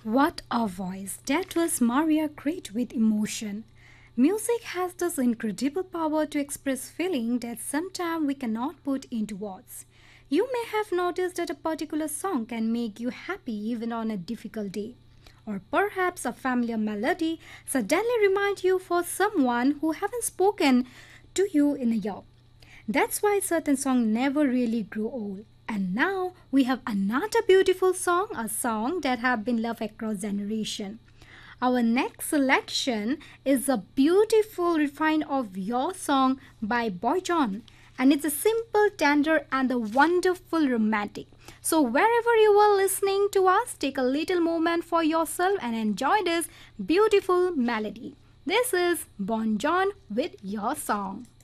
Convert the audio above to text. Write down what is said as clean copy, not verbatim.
What a voice! That was Maria great with emotion. Music has this incredible power to express feeling that sometimes we cannot put into words. You may have noticed that a particular song can make you happy even on a difficult day. Or perhaps a familiar melody suddenly reminds you for someone who haven't spoken to you in a year. That's why certain songs never really grow old. And now we have another beautiful song, a song that have been loved across generation. Our next selection is a beautiful refine of Your Song by Boy John. And it's a simple, tender, and a wonderful romantic. So wherever you are listening to us, take a little moment for yourself and enjoy this beautiful melody. This is Bon John with Your Song.